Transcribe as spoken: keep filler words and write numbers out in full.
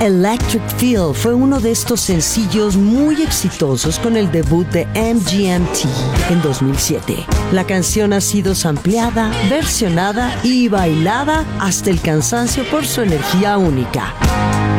Electric Feel fue uno de estos sencillos muy exitosos con el debut de M G M T en dos mil siete. La canción ha sido sampleada, versionada y bailada hasta el cansancio por su energía única.